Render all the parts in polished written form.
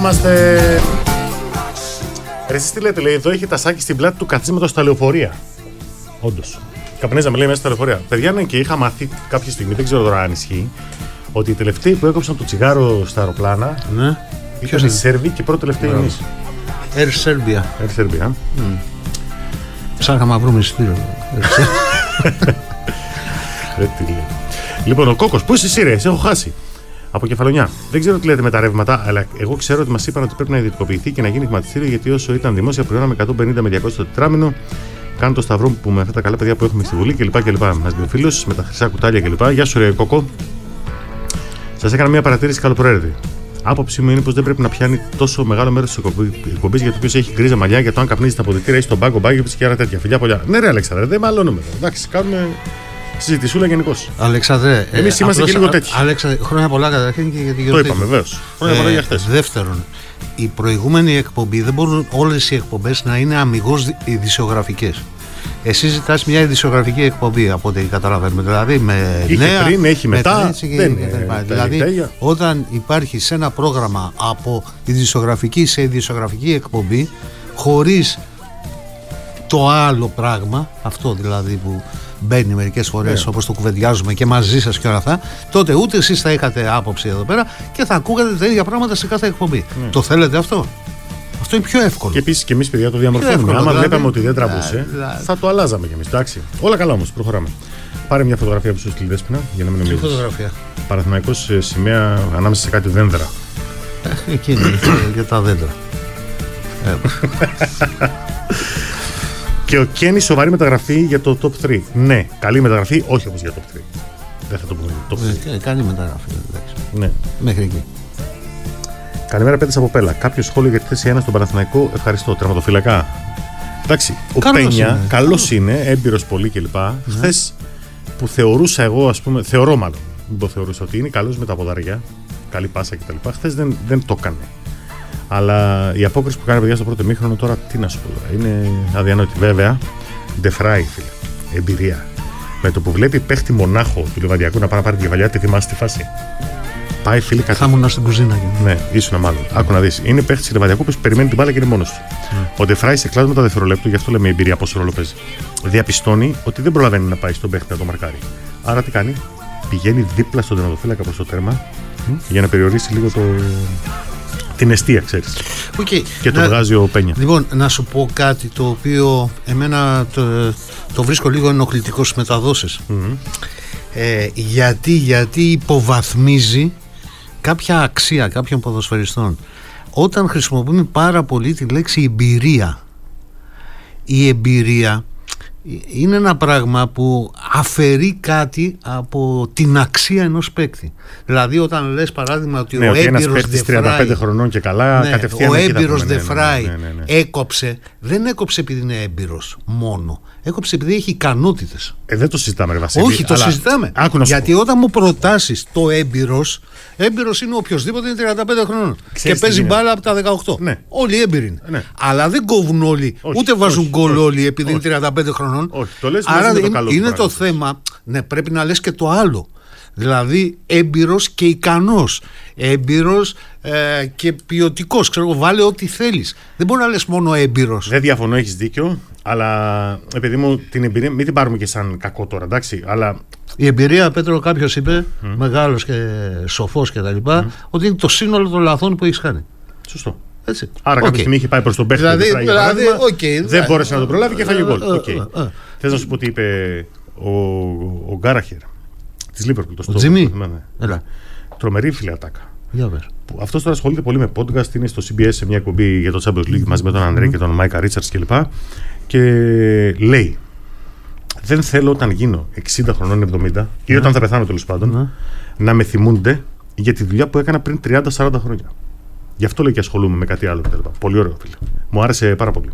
είμαστε. Ρε εσείς τι λέτε, λέει, εδώ έχει τα σάκι στην πλάτη του καθίσματος στα λεωφορεία. Όντως. Καπνίζαμε, λέει, μέσα στα λεωφορεία. Παιδιά, ναι, και είχα μάθει κάποια στιγμή, δεν ξέρω τώρα αν ισχύει, ότι οι τελευταίοι που έκοψαν το τσιγάρο στα αεροπλάνα, ναι, ήταν οι Σέρβοι και πρώτοι τελευταίοι εμείς. Air Serbia. Air Serbia. Ψάχαμε να βρούμε εισιτήριο. Λοιπόν, ο Κόκος, πού είσαι εσύ, ρε, σε έχω χάσει. Από Κεφαλονιά. Δεν ξέρω τι λέτε με τα ρεύματα, αλλά εγώ ξέρω ότι μας είπαν ότι πρέπει να ιδιωτικοποιηθεί και να γίνει χρηματιστήριο, γιατί όσο ήταν δημόσια πληρώναμε 150 με 200 το τετράμινο. Κάνω το σταυρό που με αυτά τα καλά παιδιά που έχουμε στη Βουλή κλπ. Μας πει ο φίλος με τα χρυσά κουτάλια κλπ. Γεια σου, ρε Κόκο. Σας έκανα μια παρατήρηση καλοπροαίρετη. Άποψή μου είναι πως δεν πρέπει να πιάνει τόσο μεγάλο μέρος της εκπομπής για το οποίο έχει γκρίζα μαλλιά, για το αν καπνίζει τα αποδυτήρια ή στον πάγκο μπάγκο και άλλα τέτοια. Φιλιά πολλά. Ναι, ρε Αλέξανδρε, δεν μαλώνουμε. Εντάξει, κάνουμε συζητησούλα γενικώς. Αλέξανδρε, εμείς είμαστε και λίγο τέτοιοι. Αλέξανδρε, χρόνια πολλά καταρχήν και για τη γιορτή. Το είπαμε, βεβαίως. Χρόνια πολλά για χθες. Δεύτερον, η προηγούμενη εκπομπή δεν μπορούν όλες οι εκπομπές να είναι αμιγώς ειδησιογραφικές. Εσύ ζητάς μια ειδησιογραφική εκπομπή από ό,τι καταλαβαίνουμε. Δηλαδή με είχε νέα, πριν, έχει μετά. Δηλαδή όταν υπάρχει σε ένα πρόγραμμα από ειδησιογραφική σε ειδησιογραφική εκπομπή, χωρίς το άλλο πράγμα, αυτό δηλαδή που μπαίνει μερικές φορές όπως το κουβεντιάζουμε και μαζί σας και όλα αυτά, τότε ούτε εσείς θα είχατε άποψη εδώ πέρα και θα ακούγατε τα ίδια πράγματα σε κάθε εκπομπή. Το θέλετε αυτό? Αυτό είναι πιο εύκολο. Και επίσης και εμείς, παιδιά, το διαμορφώνουμε. Άμα δηλαδή, βλέπαμε ότι δεν τραβούσε, θα το αλλάζαμε κι εμείς. Εντάξει. Όλα καλά όμως, προχωράμε. Πάρε μια φωτογραφία από τη Δέσποινα για να μην νομίζεις. Τι φωτογραφία? Παναθηναϊκός σημαία ανάμεσα σε κάτι δέντρα. Εκείνη για τα δέντρα. Και ο Κένι σοβαρή μεταγραφή για το top 3. Ναι, καλή μεταγραφή, όχι όμως για top 3. Δεν θα το πούμε. Top 3. Καλή μεταγραφή, εντάξει. Ναι. Μέχρι εκεί. Καλημέρα, Πέτρης από Πέλα. Κάποιο σχόλιο για τη θέση 1 στον Παναθηναϊκό? Ευχαριστώ. Τερματοφυλακά. Εντάξει, ο Πένια καλός είναι, έμπειρος πολύ κλπ. Χθες που θεωρούσα εγώ, ας πούμε, θεωρώ μάλλον, μην το θεωρούσα ότι είναι καλός με τα ποδάρια, καλή πάσα κτλ. Χθες δεν το έκανε. Αλλά η απόκριση που κάνει παιδιά στο πρώτο μήχρονο τώρα, τι να σου πω τώρα, είναι αδιανόητη. Βέβαια, ντεφράι, φίλε. Εμπειρία. Με το που βλέπει παίχτη μονάχο του Λιβαδιακού να πάει να πάρει τη κεφαλιά, τη θυμάσαι τη φάση? Πάει, φίλε, θα ήμουν στην κουζίνα. Ναι, ήσουν μάλλον. Άκου να δεις. Είναι παίχτη Λιβαδιακού που περιμένει την μπάλα και είναι μόνος του. Ο ντεφράι σε κλάδο με τα δευτερολέπτου, γι' αυτό λέμε εμπειρία πόσο ρόλο παίζει. Διαπιστώνει ότι δεν προλαβαίνει να πάει στον παίχτη να το μαρκάρει. Άρα τι κάνει? Πηγαίνει δίπλα στον τερματοφύλακα προς το τέρμα για να περιορίσει λίγο την εστία, ξέρεις. Okay. Και το βγάζει ο Πένια. Λοιπόν, να σου πω κάτι το οποίο εμένα το βρίσκω λίγο ενοχλητικό στις μεταδόσεις. Γιατί υποβαθμίζει κάποια αξία κάποιων ποδοσφαιριστών όταν χρησιμοποιούμε πάρα πολύ τη λέξη εμπειρία. Η εμπειρία είναι ένα πράγμα που αφαιρεί κάτι από την αξία ενός παίκτη. Δηλαδή όταν λες παράδειγμα ότι ο έμπειρος Ντεφράι 35 χρονών και καλά, κατευθείαν ο έμπειρος Ντεφράι έκοψε, δεν έκοψε επειδή είναι έμπειρος μόνο, έκοψε επειδή έχει ικανότητες. Δεν το συζητάμε, ρε Βασίλη. Όχι, το συζητάμε. Γιατί όταν μου προτάσεις το έμπειρος είναι οποιοσδήποτε είναι 35 χρονών και παίζει μπάλα από τα 18. Ναι. Όλοι έμπειροι είναι. Ναι. Αλλά δεν κόβουν όλοι, ούτε βάζουν γκολ όλοι επειδή είναι 35 χρονών. Όχι, το λες, άρα είναι το θέμα, ναι, πρέπει να λες και το άλλο. Δηλαδή έμπειρος και ικανός, έμπειρος και ποιοτικός, ξέρω εγώ, βάλε ό,τι θέλεις. Δεν μπορεί να λες μόνο έμπειρος. Δεν διαφωνώ, έχεις δίκιο, αλλά επειδή μου την εμπειρία, μην την πάρουμε και σαν κακό τώρα, εντάξει, αλλά... Η εμπειρία, Πέτρο, κάποιος είπε, μεγάλος και σοφός και τα λοιπά, ότι είναι το σύνολο των λαθών που έχεις κάνει. Σωστό. Έτσι. Άρα κάποια στιγμή είχε πάει προς τον παίχτη, δεν μπόρεσε να τον προλάβει και έφαγε γκολ. Θες να σου πω τι είπε ο Γκάραχερ της Λίβερπουλ, ο Τζιμί. Τρομερή φίλη ατάκα. Αυτός τώρα ασχολείται πολύ με podcast, είναι στο CBS σε μια εκπομπή για το Champions League μαζί με τον Ανδρέ και τον Μάικα Ρίτσαρτς κλπ. Και λέει, δεν θέλω όταν γίνω 60 χρονών, 70 ή όταν θα πεθάνω τέλος πάντων, να με θυμούνται για τη δουλειά που έκανα πριν 30-40 χρόνια. Γι' αυτό λέει και ασχολούμαι με κάτι άλλο κτλ. Πολύ ωραίο, φίλε. Μου άρεσε πάρα πολύ.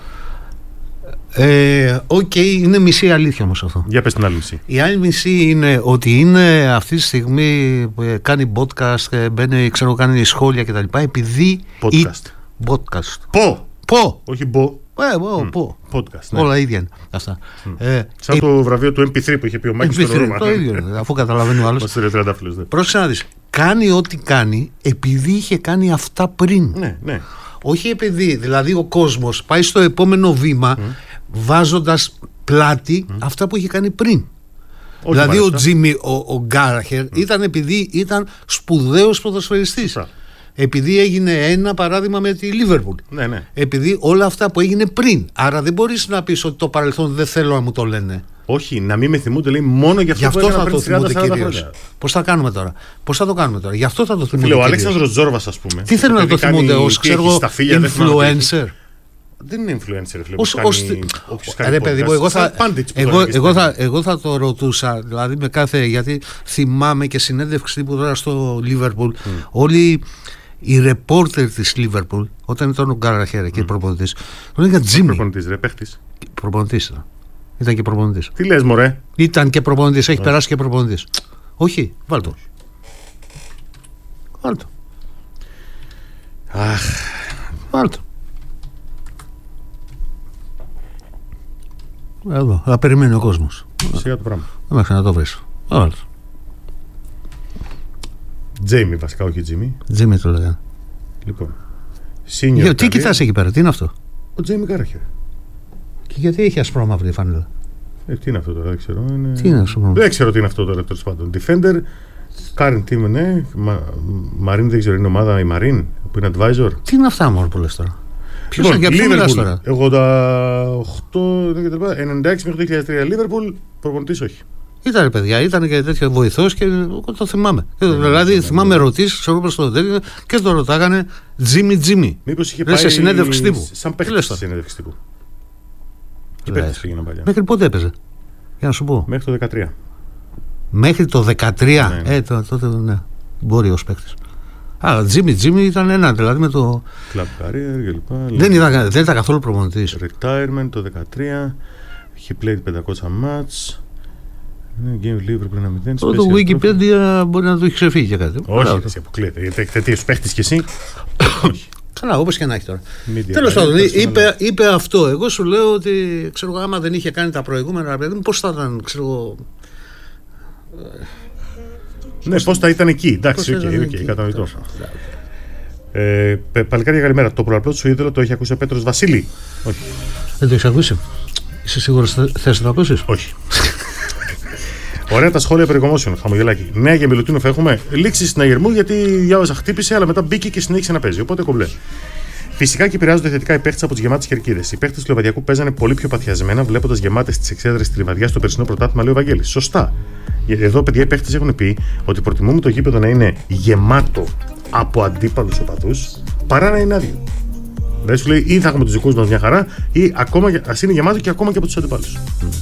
Είναι μισή αλήθεια όμως αυτό. Για πες την άλλη μισή. Η άλλη μισή είναι ότι είναι αυτή τη στιγμή κάνει podcast, μπαίνει, ξέρω, κάνει σχόλια κτλ. Επειδή. Podcast. Πω! Όχι μπο. Podcast. Ναι. Όλα ίδια είναι αυτά. Σαν το βραβείο του MP3 που είχε πει ο Μάκης στο Ρώμα. Το ίδιο είναι, αφού καταλαβαίνει ο άλλος. Πρόσεξε να δεις. κάνει ό,τι κάνει επειδή είχε κάνει αυτά πριν. Ναι. Όχι επειδή, δηλαδή ο κόσμος πάει στο επόμενο βήμα βάζοντας πλάτη αυτά που είχε κάνει πριν. Όχι, δηλαδή μάλιστα. Ο Τζίμι, ο Γκάλαχερ ήταν επειδή ήταν σπουδαίος ποδοσφαιριστής. Επειδή έγινε ένα παράδειγμα με τη Λίβερπουλ. Ναι. Επειδή όλα αυτά που έγινε πριν. Άρα δεν μπορείς να πεις ότι το παρελθόν δεν θέλω να μου το λένε. Όχι, να μην με θυμούνται, λέει, μόνο για αυτό που θα το θυμούνται κυρίως. Πώς θα κάνουμε τώρα. Γι' αυτό θα το θυμούνται. Ο Αλέξανδρος Τζόρβας, ας πούμε. Τι θέλουν να το θυμούνται ως influencer. Δεν είναι influencer, ρε παιδί μου, εγώ θα το ρωτούσα, δηλαδή με κάθε, γιατί θυμάμαι και συνέντευξη τύπου τώρα στο Liverpool, όλοι οι ρεπόρτερ της Liverpool, όταν ήταν ο Γκάλαχερ και προπονητής, τον έλεγαν Τζίμι. Προπονητής ρε, παίχτης. Προπονητής ήταν και προπονητής. Τι λες μωρέ. Ήταν και προπονητής, έχει περάσει και προπονητής. Όχι, βάλτο. Βάλτο. Εδώ, θα περιμένει ο κόσμος. Σιγά το πράγμα. Μέχρι να το βρεις. Τζέιμι βασικά, όχι Τζίμι. Τζίμι το λέγανε. Λοιπόν. Τι κοιτάς εκεί πέρα, τι είναι αυτό? Ο Τζέιμι Γκάλαχερ. Και γιατί έχει ασπρόμαυρη φανέλα? Τι είναι αυτό τώρα, δεν ξέρω. Τι είναι αυτό? Δεν ξέρω τι είναι αυτό τώρα, τέλος πάντων. Defender, current team, ναι. Marine, δεν ξέρω, είναι ομάδα η Marine που είναι advisor. Τι είναι αυτά μόνο που λες τώρα? Ποιος είναι, για ποιο μιλάς τώρα? 88, 96 μέχρι το 2003 Liverpool, προπονητής όχι. Ήταν παιδιά, ήταν και τέτοιο βοηθός και το θυμάμαι. Δηλαδή θυμάμαι ερωτήσεις, ξέρω προς το τέτοιο και το ρωτάγανε Τζίμι. Μήπως είχε πάει σε συνέντευξη τύπου? Σαν παίχτης σε συνέντευξη τύπου. Τι παίχτης πήγαινε παλιά? Μέχρι πότε έπαιζε? Για να σου πω. Μέχρι το 13. Μέχρι το 13? Ναι. Τότε ναι. Μπορεί ως παίχτης. Τζίμι ήταν ένα, δηλαδή με το. Club career και λοιπά. Δεν ήταν καθόλου προπονητής. Retirement το 13. He played 500 match. Game Liverpool πριν να 0. Το Wikipedia μπορεί να το έχει ξεφύγει και κάτι. Όχι, εσύ αποκλείεται. Γιατί τέτοιος παίχτης κι εσύ. Όχι. Καλά, όπως και να έχει τώρα. Τέλος πάντων, είπε αυτό. Εγώ σου λέω ότι ξέρω, άμα δεν είχε κάνει τα προηγούμενα, παιδί μου, πώς θα ήταν, ξέρω. Ναι, πώς θα ήταν εκεί. Εντάξει, οκ, κατανοητό. Παλικάρια, καλημέρα. Το προαπλό σου είδωλο το έχει ακούσει ο Πέτρος Βασίλη? Όχι. Δεν το έχεις ακούσει? Είσαι σίγουρος θες να το ακούσεις? Όχι. Ωραία τα σχόλια περί Commotion, χαμογελάκι. Νέα για Μιλουτίνοφ έχουμε. Λήξη στην Αγερμού γιατί διάβαζα, χτύπησε, αλλά μετά μπήκε και συνέχισε να παίζει. Οπότε κομπλέ. Φυσικά και επηρεάζονται θετικά οι παίχτες από τις γεμάτες κερκίδες. Οι παίχτες του Λιβαδιακού παίζανε πολύ πιο παθιασμένα, βλέποντας γεμάτες τις εξέδρες στη Λιβαδιά στο περσινό πρωτάθλημα, λέει ο Βαγγέλης. Σωστά. Εδώ, παιδιά, οι παίχτες έχουν πει ότι προτιμούμε το γήπεδο να είναι γεμάτο από αντίπαλους οπαδούς παρά να είναι άδειο. Δηλαδή σου λέει ή θα έχουμε τους δικούς μας μια χαρά, ή ακόμα ας είναι γεμάτο και ακόμα και από τους αντιπάλους.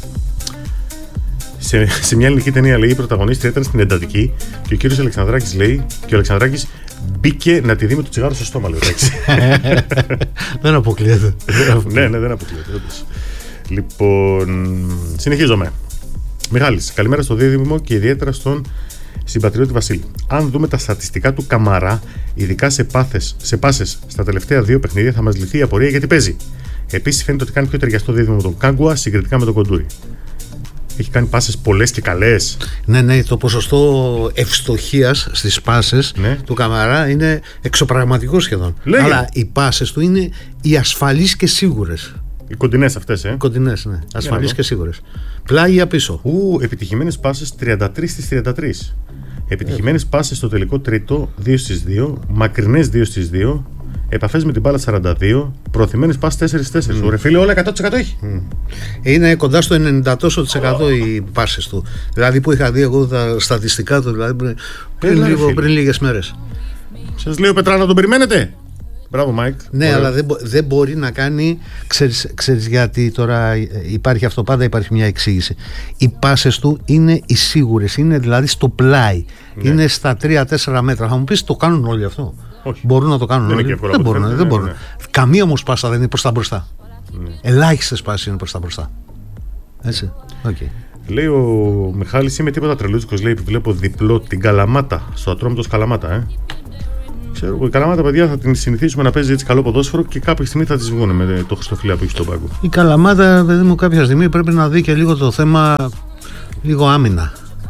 Σε μια ελληνική ταινία, λέει, η πρωταγωνίστρια ήταν στην εντατική και ο κύριος Αλεξανδράκης λέει, και ο Αλεξανδράκης μπήκε να τη δει με το τσιγάρο στο στόμα, λέει. Δεν αποκλείεται. Ναι, δεν αποκλείεται. Λοιπόν, συνεχίζομαι. Μιχάλης, καλημέρα στο δίδυμο και ιδιαίτερα στον συμπατριώτη Βασίλη. Αν δούμε τα στατιστικά του Καμαρά, ειδικά σε πάσες στα τελευταία δύο παιχνίδια, θα μας λυθεί η απορία γιατί παίζει. Επίσης, φαίνεται ότι κάνει πιο ταιριαστό δίδυμο με τον Κάγκουα συγκριτικά με τον Κοντούρι. Έχει κάνει πάσες πολλές και καλές. Ναι, το ποσοστό ευστοχίας στις πάσες του Καμαρά είναι εξωπραγματικό σχεδόν. Λέγε. Αλλά οι πάσες του είναι οι ασφαλείς και σίγουρες. Οι κοντινές αυτές, Οι κοντινές, ναι. Ασφαλείς και σίγουρες. Πλάγια πίσω. Επιτυχημένες πάσες 33 στις 33. Επιτυχημένες πάσες στο τελικό τρίτο 2 στις 2. Μακρινές 2 στις 2. Επαφές με την μπάλα 42, προωθημένες πάσες 4 στις 4. Ο Ρεφίλε όλα 100% έχει. Είναι κοντά στο 90% οι πάσες του. Δηλαδή που είχα δει εγώ τα στατιστικά του, δηλαδή πριν λίγες μέρες. Σας λέει ο Πετρά να τον περιμένετε. Μπράβο, Μάικ. Ναι, ωραία. Αλλά δεν μπορεί να κάνει. Ξέρεις γιατί τώρα υπάρχει αυτό, πάντα υπάρχει μια εξήγηση. Οι πάσες του είναι οι σίγουρες, είναι δηλαδή στο πλάι. Ναι. Είναι στα 3-4 μέτρα. Θα μου πεις, το κάνουν όλοι αυτό? Όχι. Μπορούν να το κάνουν όλοι? Δεν μπορούν. Ναι. Καμία όμως πάσα δεν είναι προς τα μπροστά. Ναι. Ελάχιστες πάσεις είναι προς τα μπροστά. Έτσι. Okay. Λέει ο Μιχάλης, είμαι τίποτα τρελούτσικος, λέει, επιβλέπω διπλό την Καλαμάτα, στο Ατρόμητος Καλαμάτα, Ξέρω, η Καλαμάτα, παιδιά, θα την συνηθίσουμε να παίζει έτσι καλό ποδόσφαιρο και κάποια στιγμή θα τις βγουν με το Χριστοφιλέα που έχει στον πάγκο. Η Καλαμάτα, παιδί μου, κάποια στιγμή πρέπει να δει και λίγο το θέμα, λίγο άμυνα.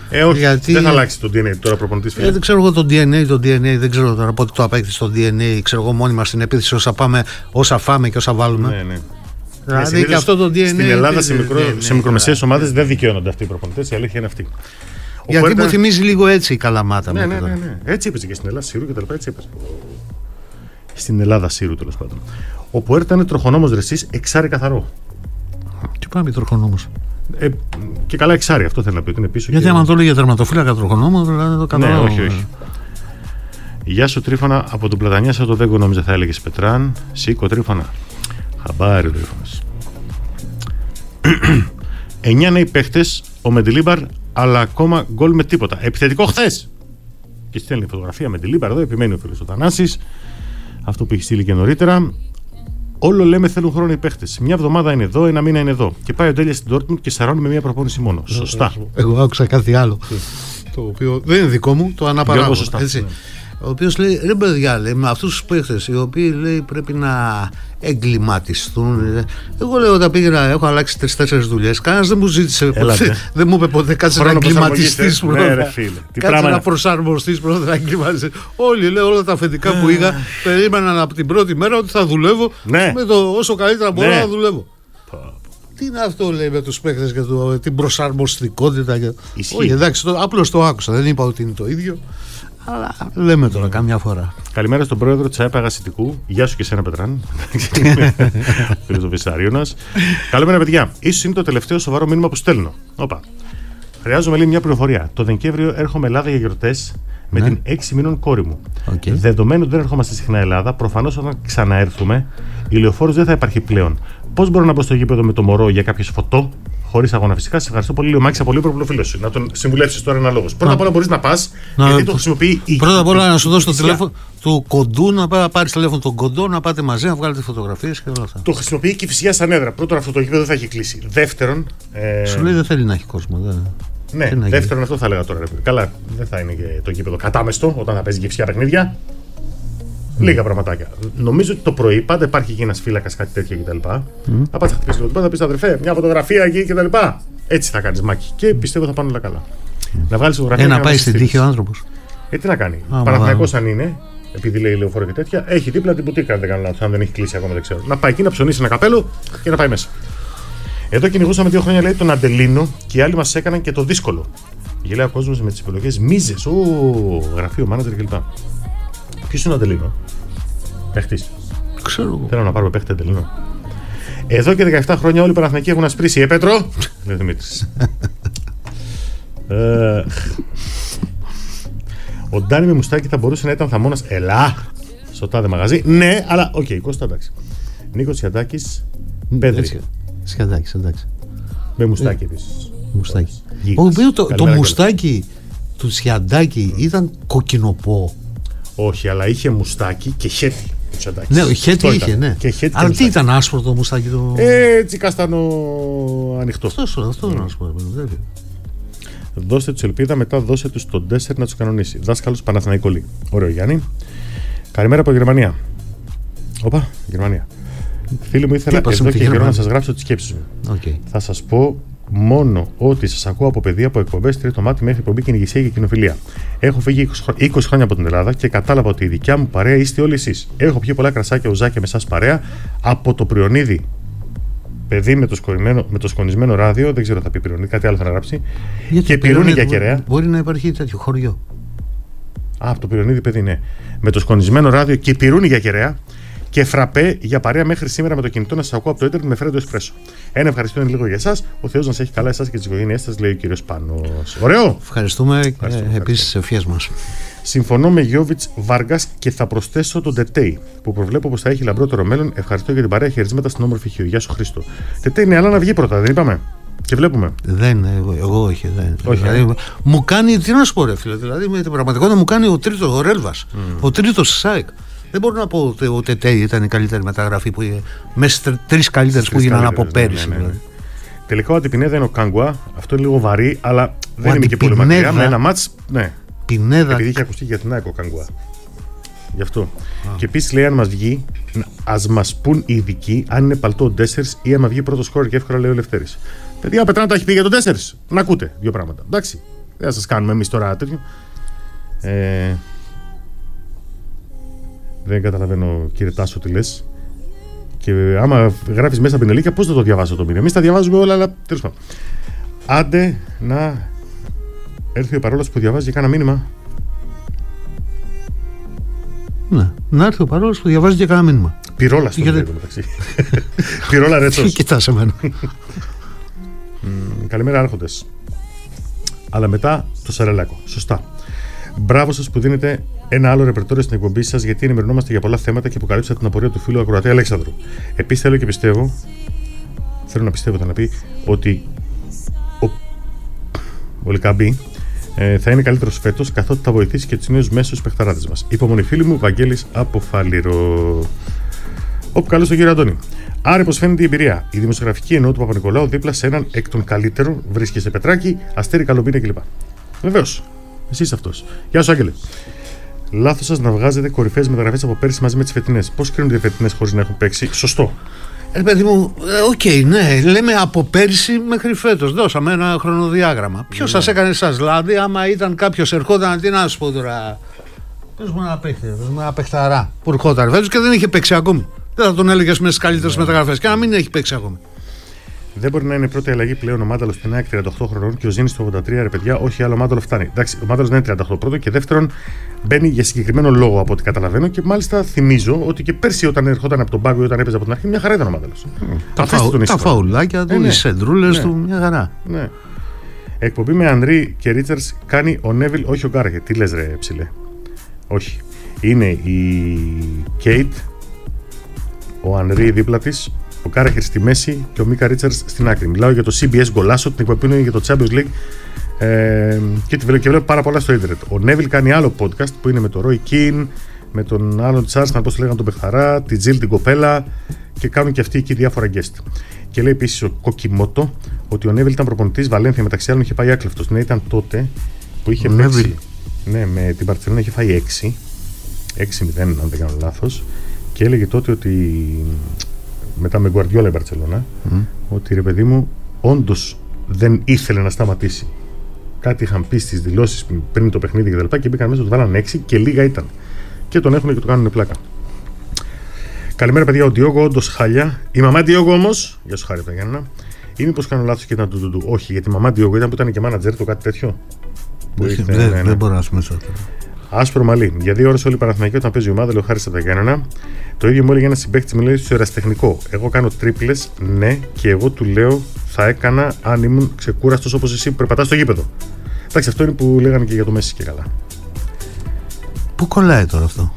Όχι, γιατί... δεν θα αλλάξει το DNA τώρα προπονητής. Δεν ξέρω εγώ το DNA, δεν ξέρω τώρα πότε το απέκτησε το DNA. Ξέρω εγώ μόνοι μας στην επίθεση όσα φάμε και όσα βάλουμε. Ναι. Δηλαδή και αυτό το DNA. Στην Ελλάδα σε μικρομεσαίες ομάδες δεν δικαιώνονται αυτοί οι προπονητές, η αλήθεια είναι αυτή. Γιατί μου θυμίζει λίγο έτσι η Καλαμάτα. Ναι. Έτσι έπαιζε και στην Ελλάδα, Σύρου και τα λοιπά. Έτσι έπαιζε. Στην Ελλάδα, Σύρου τέλος πάντων. Ο Πουέρτα είναι τροχονόμος δρεσής, εξάρι καθαρό. Τι πάμε τροχονόμος. Και καλά εξάρι, αυτό θέλει να πει ότι είναι πίσω. Γιατί άμα το λέει για τερματοφύλακα τροχονόμο, δηλαδή το καταλάβω. Ναι, όχι. Γεια σου Τρίφωνα, από τον Πλατανιά σαν το Δέγκο νόμιζα θα έλεγες Πετράν. Σήκω Τρίφωνα. Χαμπάρι ο Τρίφωνας. 9 νέοι παίχτες, ο Μεντιλίμπαρ, αλλά ακόμα γκολ με τίποτα. Επιθετικό χθες. Και στέλνει φωτογραφία Μεντιλίμπαρ εδώ, επιμένει ο φίλος ο Θανάσης. Αυτό που έχει στείλει και νωρίτερα. Όλο λέμε θέλουν χρόνο οι παίχτες. Μια εβδομάδα είναι εδώ, ένα μήνα είναι εδώ. Και πάει ο Ντέλια στην Ντόρτμουντ και σαρώνει με μια προπόνηση μόνο. Σωστά. Εγώ άκουσα κάτι άλλο. Το οποίο δεν είναι δικό μου, το αναπαράγω. Έτσι. Ο οποίος λέει, ρε παιδιά, λέει, με αυτούς τους παίχτες οι οποίοι λέει, πρέπει να εγκληματιστούν. Εγώ λέω όταν πήγαινα, έχω αλλάξει 3-4 δουλειές. Κανένας δεν μου ζήτησε ποτέ, δεν μου είπε ποτέ κάτσε να εγκληματιστείς πρώτα. Κάτσε να προσαρμοστείς πρώτα, να εγκληματιστείς. Όλοι λέω όλα τα αφεντικά που είχα περίμεναν από την πρώτη μέρα ότι θα δουλεύω με το όσο καλύτερα μπορώ να δουλεύω. Τι είναι αυτό λέει με τους παίχτες και την προσαρμοστικότητα. Όχι εντάξει, απλώς το άκουσα, δεν είπα ότι είναι το ίδιο. Αλλά λέμε τώρα καμιά φορά. Καλημέρα στον πρόεδρο της ΑΕΠ Αγασιτικού. Γεια σου και εσένα, Πετράν. Φίλος του Βυσσαρίωνας. Καλημέρα, παιδιά. Ίσως είναι το τελευταίο σοβαρό μήνυμα που στέλνω. Όπα. Χρειάζομαι λέει μια πληροφορία. Το Δεκέμβριο έρχομαι Ελλάδα για γιορτές με την 6 μήνων κόρη μου. Δεδομένου ότι δεν ερχόμαστε συχνά Ελλάδα, προφανώς όταν ξαναέρθουμε, η λεωφόρος δεν θα υπάρχει πλέον. Πώς μπορώ να μπω στο γήπεδο με το μωρό για κάποιες φωτό? Χωρίς αγώνα φυσικά. Σε ευχαριστώ πολύ, ο Μάκης Απολύου, φίλο σου. Να τον συμβουλεύσεις τώρα αναλόγως. Πρώτα απ' όλα μπορείς να πας, γιατί το χρησιμοποιεί η. Πρώτα απ' όλα να σου δώσω το τηλέφωνο του κοντού, να πάρεις τηλέφωνο του κοντό, να πάτε μαζί, να βγάλετε φωτογραφίες και όλα αυτά. Το χρησιμοποιεί και η Κηφισιά σαν έδρα. Πρώτον, αυτό το γήπεδο δεν θα έχει κλείσει. Δεύτερον. Σου λέει δεν θέλει να έχει κόσμο. Ναι, δεύτερον, αυτό θα έλεγα τώρα. Καλά, δεν θα είναι και το γήπεδο κατάμεστο όταν θα παίζει Κηφισιά παιχνίδια. Λίγα πραγματάκια. Νομίζω ότι το πρωί πάντα υπάρχει και ένας φύλακας, κάτι τέτοιο κτλ. Να πας να χτυπήσεις λίγο, θα πεις αδερφέ, μια φωτογραφία εκεί κτλ. Έτσι θα κάνεις Μάκη. Και πιστεύω θα πάνε όλα καλά. Να βγάλεις φωτογραφία. Να πάει στην τύχη ο άνθρωπος. Τι να κάνει. Παναθηναϊκός αν είναι, επειδή λέει λεωφόρο και τέτοια, έχει δίπλα την μπουτίκα. Αν δεν κάνω λάθος, αν δεν έχει κλείσει ακόμα δεν ξέρω. Να πάει εκεί να ψωνίσει ένα καπέλο και να πάει μέσα. Εδώ κυνηγούσαμε 2 χρόνια λέει τον Αντελίνο και οι άλλοι μας έκαναν και το δύσκολο. Γελάει ο κόσμος με τις επιλογές μίζες. Γραφείο, μάνατζερ κλπ. Ποιος είναι ο Αντελίνο? Παίχτης. Ξέρω. Θέλω να πάρουμε παίχτη Αντελίνο. Εδώ και 17 χρόνια όλοι οι Παναθηναϊκοί έχουν ασπρίσει. Πέτρο! Λέει ο Δημήτρης. Ο Ντάνι με μουστάκι θα μπορούσε να ήταν θαμώνας. Ελά! Στο τάδε μαγαζί. Ναι, αλλά οκ, Κώστα εντάξει. Νίκος Σιαντάκης. Πέτρη. Σιαντάκης, εντάξει. Με μουστάκι επίσης. Μουστάκι. Το μουστάκι του Σιαντάκη ήταν κοκκινοπό. Όχι, αλλά είχε μουστάκι και χέτι. Ναι, χέτι είχε, ναι. Αλλά τι ήταν άσπρο το μουστάκι του? Έτσι καστανό ανοιχτό. Αυτό είναι άσπρο. Δώστε τους ελπίδα, μετά δώστε τους τον 4 να τους κανονίσει. Δάσκαλος Παναθηναϊκόλη. Ωραίο Γιάννη. Καλημέρα από Γερμανία. Όπα, Γερμανία. Φίλοι μου, ήθελα εδώ και καιρό να σας γράψω τις σκέψεις μου. Θα σας πω μόνο ότι σας ακούω από παιδί, από εκπομπές τρίτο μάτι μέχρι εκπομπή κυνηγησία και κοινοφιλία. Έχω φύγει 20 χρόνια από την Ελλάδα και κατάλαβα ότι η δικιά μου παρέα είστε όλοι εσείς. Έχω πιει πολλά κρασάκια ουζάκια με εσάς παρέα από το Πριονίδι. Παιδί με το σκονισμένο ράδιο, δεν ξέρω θα πει Πριονίδι, κάτι άλλο θα γράψει. Και Πυρούνι για κεραία. Μπορεί να υπάρχει τέτοιο χωριό. Από το Πριονίδι, παιδί, ναι. Με το σκονισμένο ράδιο και Πυρούνι για κεραία. Και φραπέ για παρέα μέχρι σήμερα με το κινητό να σας ακούω από το ίντερνετ με φρέντο εσπρέσο. Ένα ευχαριστώ είναι λίγο για εσάς. Ο Θεός να σας έχει καλά εσάς και τις οικογένειές σας, λέει ο κύριος Πάνος. Ωραίο! Ευχαριστούμε επίσης τις ευχές μας. Συμφωνώ με Γιώβιτς Βάργας και θα προσθέσω τον Τετέι που προβλέπω πως θα έχει λαμπρότερο μέλλον. Ευχαριστώ για την παρέα, χαιρετίσματα στην όμορφη Χίο. Γεια σου Χρήστο. Τετέι είναι, αλλά να βγει πρώτα, δεν είπαμε. Και βλέπουμε. Δεν, εγώ όχι. Δηλαδή, μου κάνει, τι να σου πω, ρε φίλε, δηλαδή με την πραγματικότητα μου κάνει ο τρίτος, ο Ρέλβας, ο τρίτος ΣΑΕΚ. Δεν μπορώ να πω ότι ο Τετέι ήταν η καλύτερη μεταγραφή που είχε. Μέσα στις 3 καλύτερες που έγιναν από πέρυσι. Ναι. Τελικά ο Αντιπινέδα είναι ο Κάγκουα. Αυτό είναι λίγο βαρύ, αλλά δεν είναι και πολύ μακριά. Με ένα μάτς, ναι. Πινέδα. Επειδή είχε ακουστεί για την ΑΕΚ ο Κάγκουα. Γι' αυτό. Και επίσης λέει: αν μας βγει, ας μας πούν οι ειδικοί αν είναι παλτό ο Ντέσσερς ή άμα βγει πρώτο σκόρ και εύκολα, λέει ο Λευτέρης. Παιδιά, Πετράν τα έχει πει για τον Ντέσσερς. Να ακούτε 2 πράγματα. Εντάξει. Δεν θα σας κάνουμε εμείς τώρα τέτοιο. Δεν καταλαβαίνω, κύριε Τάσο, τι λες. Και άμα γράφεις μέσα πινελίκια, πώς θα το διαβάσω το μήνυμα. Εμείς τα διαβάζουμε όλα, αλλά τέλος πάντων. Άντε να έρθει ο Παρόλος που διαβάζει και κάνα μήνυμα. Ναι, να έρθει ο Παρόλος που διαβάζει και κάνα μήνυμα. Πυρόλα στο μήνυμα μεταξύ. Πυρόλα Ρέτσος. Κοιτάς εμένα. Καλημέρα, άρχοντες. Αλλά μετά το Σαρελάκο. Σωστά. Μπράβο σας που δίνετε ένα άλλο ρεπερτόριο στην εκπομπή σας, γιατί ενημερωνόμαστε για πολλά θέματα και αποκαλύψατε την απορία του φίλου ακροατή Αλέξανδρου. Επίσης θέλω να πιστεύω να πει ότι ο Λικαμπή θα είναι καλύτερος φέτος, καθότι θα βοηθήσει και τους νέους μέσους παιχταράδες μας. Υπομονή, φίλοι μου, Βαγγέλης από Φάληρο. Όπου καλώς τον κύριο Αντώνη. Άρα, πώς φαίνεται η εμπειρία. Η δημοσιογραφική εννοώ του Παπα-Νικολάου δίπλα σε έναν εκ των καλύτερων, βρίσκεσαι Πετράκη, Αστέρι, Καλομπίνα κλπ. Βεβαίως. Εσύ είσαι αυτός. Γεια σου, Άγγελε. Λάθος σας να βγάζετε κορυφαίες μεταγραφές από πέρσι μαζί με τις φετινές. Πώς κρίνονται οι φετινές χωρίς να έχουν παίξει? Σωστό. Παιδί μου, ναι, λέμε από πέρσι μέχρι φέτος. Δώσαμε ένα χρονοδιάγραμμα. Ποιος σας έκανε εσάς? Δηλαδή, άμα ήταν κάποιος ερχόταν, τι να σου πω τώρα. Πες μου ένα παιχταρά που ερχόταν φέτος και δεν είχε παίξει ακόμη. Δεν θα τον έλεγες με τις καλύτερες μεταγραφές και να μην έχει παίξει ακόμη. Δεν μπορεί να είναι πρώτη αλλαγή πλέον ο Μάνταλος στην ΑΕΚ 38 χρονών και ο Ζήνης στο 83, ρε παιδιά. Όχι, άλλο Μάνταλο φτάνει. Εντάξει, ο Μάνταλος δεν είναι 38 πρώτο και δεύτερον μπαίνει για συγκεκριμένο λόγο από ό,τι καταλαβαίνω και μάλιστα θυμίζω ότι και πέρσι όταν ερχόταν από τον πάγκο ή όταν έπαιζε από την αρχή, μια χαρά ήταν ο Μάνταλος. Τα φαουλάκια του, οι σεντρούλες του, μια χαρά. Ναι. Εκπομπή με Ανδρή και Ρίτσαρντς κάνει ο Νέβιλ, όχι ο Γκάραχε. Τι λες, ρε ψηλέ? Όχι. Είναι η Κέιτ, ο Ανδρή δίπλα της, ο Κάραχερ στη μέση και ο Μίκα Ρίτσαρντς στην άκρη. Μιλάω για το CBS Γκολάσο, την εκπομπή είναι για το Champions League και βλέπω πάρα πολλά στο ίντερνετ. Ο Νέβιλ κάνει άλλο podcast που είναι με τον Ρόι Κιν, με τον άλλον Τσάρσταν, πώς λέγανε τον Πεχθαρά, τη Τζιλ την κοπέλα και κάνουν και αυτοί εκεί διάφορα guest. Και λέει επίσης ο Κοκιμότο ότι ο Νέβιλ ήταν προπονητής Βαλένθια, μεταξύ άλλων είχε πάει άκλευτος. Ναι, ήταν τότε που είχε παίξει. Ναι, με την Μπαρτσελόνα είχε φάει 6-0, αν δεν κάνω λάθος, και έλεγε τότε ότι μετά με Γκουαρδιόλα η Μπαρτσελόνα, ότι ρε παιδί μου, όντως δεν ήθελε να σταματήσει. Κάτι είχαν πει στις δηλώσεις πριν το παιχνίδι και μπήκαν μέσα, του βάλαν 6 και λίγα ήταν. Και τον έχουν και το κάνουν πλάκα. Καλημέρα, παιδιά. Ο Ντιόγκο όντως χάλια. Η μαμά Ντιόγκο όμως, για σου χάρη, Γιάννα, ή μήπως κάνω λάθος και ήταν του. Όχι, γιατί η μαμά Ντιόγκο ήταν που ήταν και μάνατζερ το κάτι τέτοιο. Δεν μπορώ να σου μιλήσω. Άσπρο μαλλί. Για 2 ώρες όλοι οι Παναθηναϊκοί όταν παίζει η ομάδα, λέω χάρη στα Γιάννενα. Το ίδιο μου έλεγε ένα συμπαίκτης, μου λέει στο ερασιτεχνικό. Εγώ κάνω τρίπλες, ναι, και εγώ του λέω θα έκανα αν ήμουν ξεκούραστος όπως εσύ που περπατάς στο γήπεδο. Εντάξει, αυτό είναι που λέγανε και για το Μέση και καλά. Πού κολλάει τώρα αυτό?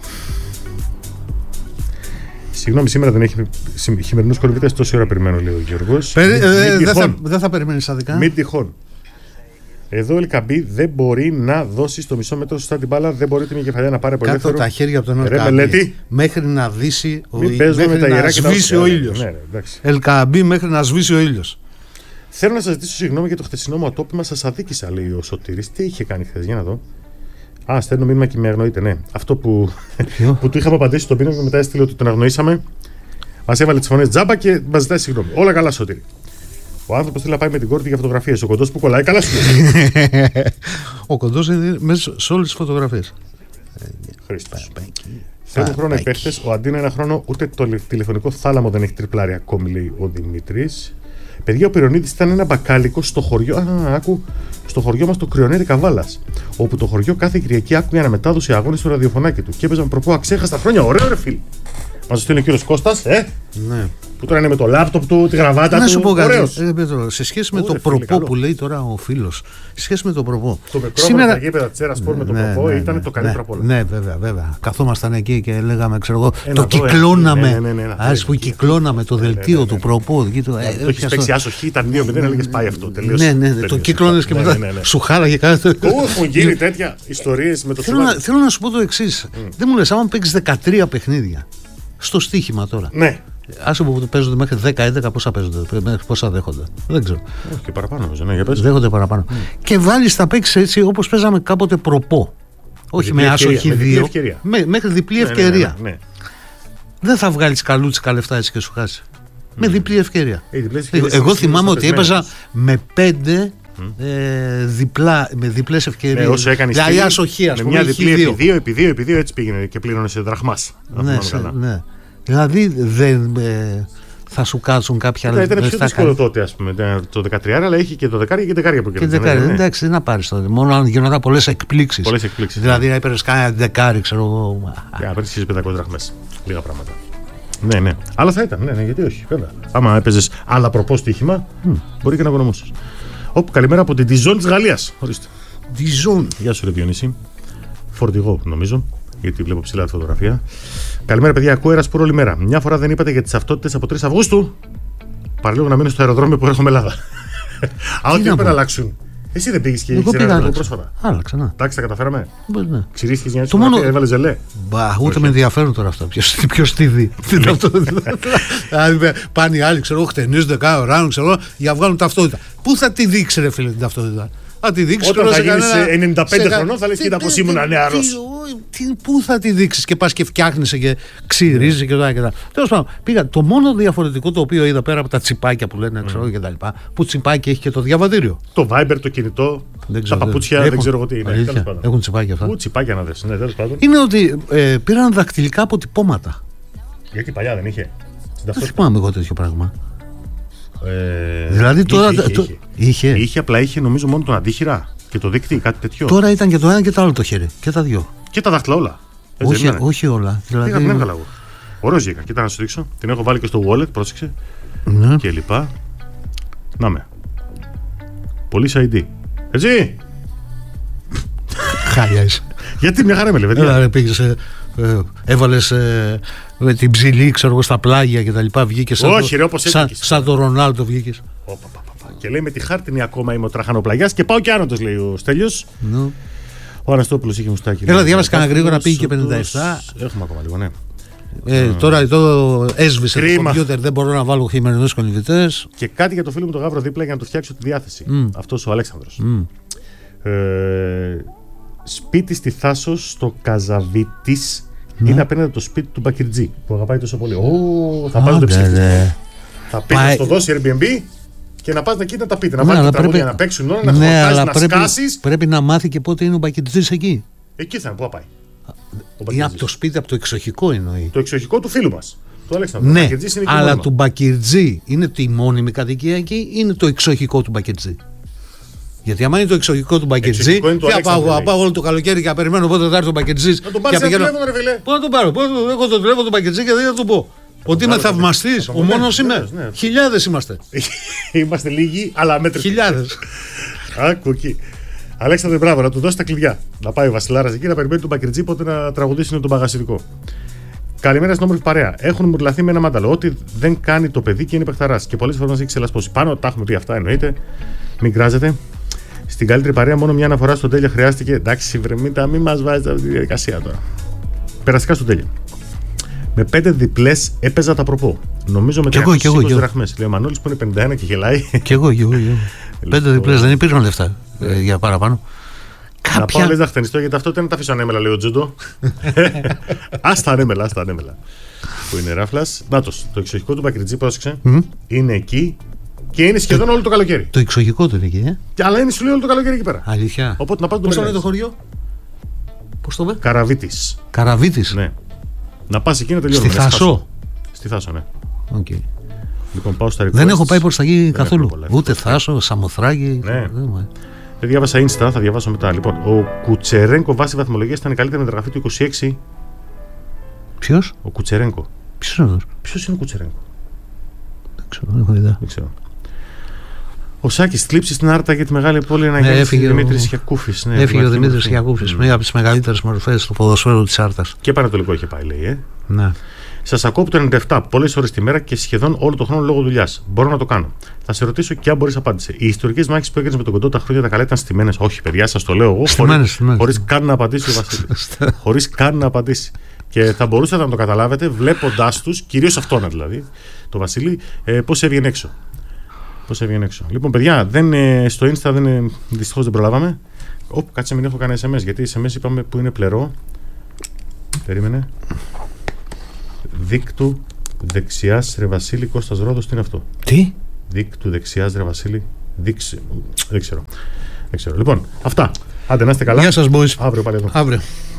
Συγγνώμη, σήμερα δεν έχει χειμερινούς κολυμπητές, τόση ώρα περιμένω, λέει ο Γιώργος. Δεν θα περιμένεις αδικά. Μην τυχόν. Εδώ ο Ελκαμπή δεν μπορεί να δώσει στο μισό μέτρο σωστά την μπάλα, δεν μπορεί την κεφαλιά να πάρει από ελεύθερο. Κάτω τα χέρια από τον Ελκαμπή μέχρι να δύσει ο ήλιος. Μέχρι να σβήσει ο ήλιος. Ελκαμπή μέχρι να σβήσει ο ήλιος. Θέλω να σας ζητήσω συγγνώμη για το χθεσινό μου ατόπιμα, σας αδίκησα, λέει ο Σωτήρης. Τι είχε κάνει χθες, για να δω. Στέλνω μήνυμα και με αγνοείτε, ναι. Αυτό που του είχαμε απαντήσει στον πίνακα και μετά έστειλε ότι τον αγνοήσαμε. Μας έβαλε τις φωνές τζάμπα και μας ζητάει συγγνώμη. Όλα καλά, Σωτήρη. Ο άνθρωπος θέλει να πάει με την κόρη για φωτογραφίες. Ο κοντός που κολλάει, καλά σου. Ο κοντός είναι μέσα σε όλες τις φωτογραφίες. Χρήστος. Θέλουν χρόνο οι παίχτες. Ο αντί ένα χρόνο ούτε το τηλεφωνικό θάλαμο δεν έχει τριπλάρει ακόμη, λέει ο Δημήτρης. Παιδιά, ο Πυρονίδης ήταν ένα μπακάλικο στο χωριό. Στο χωριό μας το Κρυονέρι Καβάλας. Όπου το χωριό κάθε Κυριακή άκουγε αναμετάδοση αγώνες στο ραδιοφωνάκι του. Και έπαιζαν προπό αξέχαστα χρόνια. Ωραίο, ρε φίλ. Μας το στείλει ο κύριος Κώστας, Ναι. Που τώρα είναι με το λάπτοπ του, τη γραβάτα του. Να σου πω κάτι. Σε σχέση με το προπό που λέει τώρα ο φίλος, σε σχέση με το προπό. Το μικρόφωνο στα γήπεδα της Τσέρας Σπορ με το προπό ήταν το καλύτερο από όλα. Ναι, βέβαια. Καθόμασταν εκεί και λέγαμε, ξέρω εγώ, το κυκλώναμε. Ας που κυκλώναμε το δελτίο του προπό. Το έχεις παίξει άσοχη, ήταν 2-0, έλεγες πάει αυτό. Ναι, το κύκλωνες και μετά σου χάραγε κάτι. Έχουν γίνει τέτοια ιστορίες με το τσουλάκι. Θέλω να σου πω το εξής. Δεν μου λες, άμα παίξεις 13 παιχνίδια στο στοίχημα τώρα. Ναι. Άσε που παίζονται μέχρι 10-11, πόσα παίζονται, πόσα δέχονται. Δεν ξέρω. Όχι, και παραπάνω, ναι, για πες. Δέχονται παραπάνω. Και βάλεις τα παίξεις έτσι όπως παίζαμε κάποτε προπό. Όχι με άσοχη 2. Μέχρι διπλή ευκαιρία. Ναι. Δεν θα βγάλεις καλούτσικα λεφτά έτσι και σου χάσει. Με διπλή ευκαιρία. Εγώ θυμάμαι ότι έπαιζα με 5 με διπλές ευκαιρίες. Όσο έκανε δηλαδή άσοχη, ας πούμε. Μια διπλή επί 2 έτσι πήγαινε και πλήρωνε σε δραχμάς. Ναι. Δηλαδή δεν θα σου κάτσουν κάποια άλλα. Ήταν πιο δύσκολο τότε, ας πούμε, το 13, αλλά είχε και το 10 και δεκάρια που κερδίζει. Εντάξει, δεν να πάρει τότε. Μόνο αν γινόταν πολλές εκπλήξεις. Δηλαδή να έπαιρνες κάνα δεκάρι, ξέρω εγώ. Απέτυχε 500 δραχμές. Λίγα πράγματα. Ναι. Αλλά θα ήταν, ναι, γιατί όχι. Βέβαια. Άμα έπαιζες άλλα προπό στοίχημα, μπορεί και να γονομούσες. Καλημέρα από την Dijon της Γαλλίας. Ορίστε. Dijon. Γεια σου, ρε Διονύση. Φορτηγό, νομίζω, γιατί βλέπω ψηλά τη φωτογραφία. Καλημέρα, παιδιά. Ακούω αέρα σπούρο όλη μέρα. Μια φορά δεν είπατε για τις ταυτότητες από 3 Αυγούστου. Παραλίγο να μείνω στο αεροδρόμιο που έρχομαι Ελλάδα. Ό,τι έπρεπε να αλλάξουν. Εσύ δεν πήγες και είχες ένα πρόσφατα. Άλλαξα, ναι. Εντάξει, τα καταφέραμε. Ναι. Ξηρίστηκες μια φωτογραφία, έβαλες ζελέ. Ούτε με ενδιαφέρουν τώρα αυτά. Ποιος τη δει. Πάνε οι άλλοι, ξέρω, χτενίζονται κάθε ώρα, ξέρω, για να βγάλουν ταυτότητα. Πού θα τη δείξει, ρε φίλε, την ταυτότητα? Θα τη δείξει όταν θα γίνεις 95 χρονών, θα λες κοίτα πως ήμουν νεαρός. Πού θα τη δείξεις και πας και φτιάχνεσαι και ξυρίζεις και τα. Τέλος πάντων, πήγα. Το μόνο διαφορετικό το οποίο είδα πέρα από τα τσιπάκια που λένε, ξέρω και τα λοιπά, που τσιπάκι έχει και το διαβατήριο. Το Viber, το κινητό, τα παπούτσια, δεν ξέρω εγώ τι είναι. Έχουν τσιπάκια αυτά. Πού τσιπάκια να δες, ναι, τέλος πάντων. Είναι ότι πήραν δακτυλικά αποτυπώματα. Γιατί παλιά δεν είχε. Δεν θυμάμαι εγώ τέτοιο πράγμα. Δηλαδή τώρα. Είχε, απλά είχε νομίζω μόνο τον αντίχειρα και το δίκτυο, κάτι τέτοιο. Τώρα ήταν και το ένα και το άλλο το χέρι. Και τα δυο. Και τα δάχτυλα όλα. Όχι όλα. Δηλαδή... την έβγαλα εγώ. Ωραίος βγήκα. Κοίτα να σου δείξω. Την έχω βάλει και στο wallet, πρόσεξε. Ναι. Και λοιπά. Να με. Police ID. Έτσι. Χάλια είσαι. Γιατί μια χαρά με λέει, παιδιά. Πήγες, έβαλες με την ψηλή, ξέρω εγώ, στα πλάγια και τα λοιπά. Βγήκε σαν το Ρονάλντο βγήκε. Και λέει με τη χάρτινη ακόμα είμαι ο τραχανοπλαγιάς και πάω και άνω, λέει ο Στέλιος. No. Ο Αναστόπουλος είχε μουστάκι. Έλα, διάβασε κανένα γρήγορα, πήγε και 57. Έχουμε ακόμα λίγο, ναι. Τώρα εδώ έσβησε το κομπιούτερ, δεν μπορώ να βάλω χειμερινούς κονδυτές. Και κάτι για το φίλο μου τον Γαύρο δίπλα για να του φτιάξω τη διάθεση. Αυτός ο Αλέξανδρος. Σπίτι στη Θάσος, στο Καζαβίτης. Είναι απέναντι από το σπίτι του Μπακυρτζή που αγαπάει τόσο πολύ. Θα πας να το ψηφίσεις. Θα πει να στο δώσει Airbnb και να πας εκεί να τα πείτε. Να βάλει τραγούδια να παίξουν όλα, να χορτάσεις, να σκάσεις. Πρέπει να μάθει και πότε είναι ο Μπακυρτζής εκεί. Εκεί θα είναι, πού θα πάει. Είναι από το σπίτι, από το εξοχικό εννοεί. Το εξοχικό του φίλου μας. Του Αλέξανδρου. Ναι, αλλά του Μπακυρτζή είναι τη μόνιμη κατοικία εκεί ή είναι το εξοχικό του Μπακυρτζή? Γιατί άμα είναι το εξοχικό του Μπακυρτζή, θα πάω όλο το καλοκαίρι και να περιμένω πότε θα έρθει ο Μπακυρτζής. Να τον πάρεις ένα τηλέφωνο, ρε φίλε. Πού να τον πάρω? Έχω το τηλέφωνο του Μπακυρτζή και δεν θα του πω. Ότι είμαι θαυμαστής, ο μόνος είμαι. Χιλιάδες είμαστε. Είμαστε λίγοι, αλλά μέτρητοι. Χιλιάδες. Άκου εκεί. Αλέξανδρε, μπράβο, να του δώσει τα κλειδιά. Να πάει ο Βασιλάρας εκεί να περιμένει τον Μπακυρτζή πότε να τραγουδήσουν τον παγασιδικό. Καλημέρα στην όμορφη παρέα. Έχουν μουρλαθεί με ένα μάνταλο. Ό,τι δεν κάνει το παιδί και είναι παιχταράς. Και πολλές φορές μας έχει ξελασπώσει. Πάνω τα έχουμε πει αυτά, εννοείται. Μην κράζετε. Στην καλύτερη παρέα μόνο μια αναφορά στον Τέλεια χρειάστηκε. Εντάξει, βρεμίτα, μην μας βάζετε αυτή τη διαδικασία τώρα. Περαστικά στον Τέλεια. Με 5 διπλές έπαιζα τα προπό. Νομίζω με 320 δραχμές. Λέει ο Μανώλης που είναι 51 και γελάει. Κι εγώ. 5 διπλές δεν υπήρχαν λεφτά για παραπάνω. Να πάω λες να χτενιστώ γιατί αυτό δεν τα αφήσω ανέμελα, λέει ο Τζούντο. Ας τα ανέμελα. Που είναι ράφλας. Νάτος, το εξοχικό του Μπακυρτζή, πρόσεξε. Είναι εκεί και είναι σχεδόν όλο το καλοκαίρι. Το εξοχικό του είναι εκεί, αλλά είναι σου λέει όλο το καλοκαίρι εκεί πέρα. Αλήθεια. Οπότε να πας πώς το λέει το χωριό? Πώς το λέει? Καραβίτης. Καραβίτης. Ναι. Να πας εκεί να τελειώνουμε. Στη Θάσο. Στη Θάσο, ναι. Okay. Λοιπόν, πάω στα requests. Δεν έχω πάει προς τα εκεί καθόλου. Ούτε Θάσο, Σαμοθράκη. Ναι. Δεν διάβασα Insta, θα διαβάσω μετά. Λοιπόν, ο Κουτσερένκο βάσει βαθμολογίας ήταν η καλύτερη μεταγραφή του 26. Ποιος? Ο Κουτσερένκο. Ποιος είναι αυτός? Ποιος είναι ο Κουτσερένκο? Δεν ξέρω, δεν έχω ιδέα. Δεν ξέρω. Ο Σάκης θλίψει στην Άρτα για τη μεγάλη πόλη να γίνει ο Δημήτρης Χιακούφης. Ναι, έφυγε ο Δημήτρης Χιακούφης, μία από τις μεγαλύτερες μορφές του ποδοσφαίρου της Άρτας. Και Πανατολικό είχε πάει, λέει. Ναι. Σας ακούω από το 97, πολλές ώρες τη μέρα και σχεδόν όλο τον χρόνο λόγω δουλειάς. Μπορώ να το κάνω. Θα σε ρωτήσω και αν μπορείς απάντησε. Οι ιστορικές μάχες που έκανες με τον Κοντό τα χρόνια τα καλά ήταν στημένες? Όχι, παιδιά, σας το λέω εγώ. Χωρίς καν να απαντήσει ο Βασίλης. Χωρίς καν να απαντήσει. Και θα μπορούσατε να το καταλάβετε βλέποντάς τους, κυρίως αυτόν δηλαδή, το Βασίλη, πώς έβγαινε έξω. Λοιπόν, παιδιά, στο Insta δυστυχώς δεν προλάβαμε. Κάτσε, μην έχω κάνει SMS, γιατί SMS είπαμε που είναι πλερό. Περίμενε. Δίκτου δεξιάς ρε Βασίλη, Κώστας Ρόδος, τι είναι αυτό? Τι? Δίκτου δεξιάς ρε Βασίλη. Δεν ξέρω. Λοιπόν, αυτά. Άντε, να είστε καλά. Γεια σας, boys. Αύριο πάλι εδώ. Αύριο.